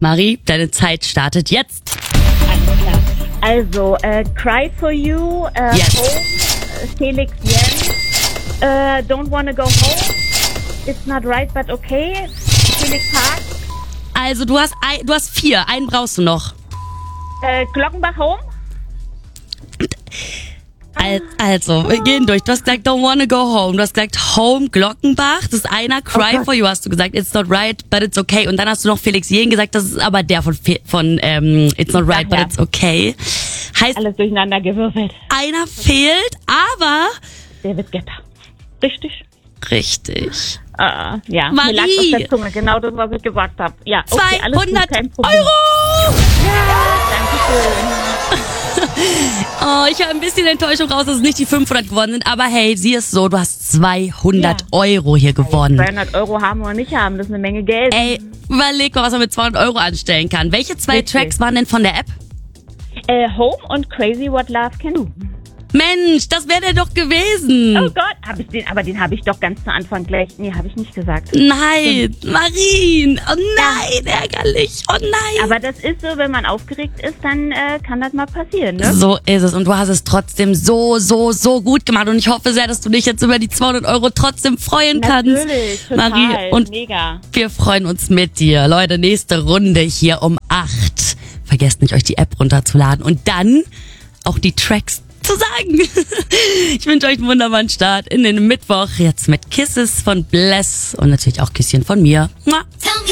Marie, deine Zeit startet jetzt. Alles klar. Also, Cry for You, Yes. Home, Felix Jens, Don't Wanna Go Home, It's Not Right But Okay, Felix Haag, Also du hast 4, einen brauchst du noch. Glockenbach Home. Also, wir gehen durch. Du hast gesagt, Don't Wanna Go Home. Du hast gesagt, Home, Glockenbach. Das ist einer. Cry for You hast du gesagt. It's Not Right, But It's Okay. Und dann hast du noch Felix Jähn gesagt. Das ist aber der von It's Not Right, But It's Okay. Heißt, Alles durcheinander gewürfelt. einer fehlt, aber David Guetta. Richtig? richtig. Ja, mir Marie. lag auf der Zunge. Genau das, was ich gesagt habe. Ja, okay, alles gut, 200 kein Problem. Euro! Dankeschön. Oh, ich höre ein bisschen Enttäuschung raus, dass es nicht die 500 gewonnen sind. Aber hey, sieh es so, du hast 200 Ja. Euro hier gewonnen. 200 Euro haben oder nicht haben, das ist eine Menge Geld. Ey, überleg mal, was man mit 200 Euro anstellen kann. Welche 2 Richtig. Tracks waren denn von der App? Home und Crazy What Love Can Do. Mensch, das wäre der doch gewesen. Oh Gott, den habe ich doch ganz zu Anfang gleich. Nee, habe ich nicht gesagt. Nein, Marien. Oh nein, ärgerlich. Oh nein. Aber das ist so, wenn man aufgeregt ist, dann kann das mal passieren, ne? So ist es. Und du hast es trotzdem so gut gemacht. Und ich hoffe sehr, dass du dich jetzt über die 200 Euro trotzdem freuen kannst. Natürlich, total, Marie, und mega. wir freuen uns mit dir. Leute, nächste Runde hier um 8. Vergesst nicht, euch die App runterzuladen und dann auch die Tracks zu sagen. Ich wünsche euch einen wunderbaren Start in den Mittwoch. Jetzt mit Kisses von Bless und natürlich auch Küsschen von mir. Mua.